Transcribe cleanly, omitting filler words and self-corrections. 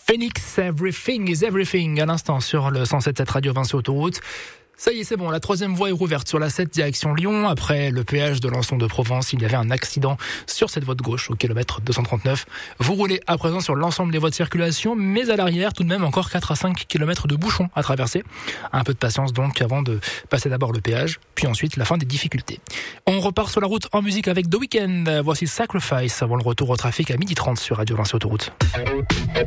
Phoenix, Everything is Everything, à l'instant sur le 107.7 Radio Vinci Autoroute. Ça y est, c'est bon, la troisième voie est rouverte sur la 7 direction Lyon. Après le péage de Lançon de Provence, il y avait un accident sur cette voie de gauche au kilomètre 239. Vous roulez à présent sur l'ensemble des voies de circulation, mais à l'arrière, tout de même encore 4 à 5 kilomètres de bouchons à traverser. Un peu de patience donc avant de passer d'abord le péage, puis ensuite la fin des difficultés. On repart sur la route en musique avec The Weeknd. Voici Sacrifice avant le retour au trafic à 12h30 sur Radio Vinci Autoroute.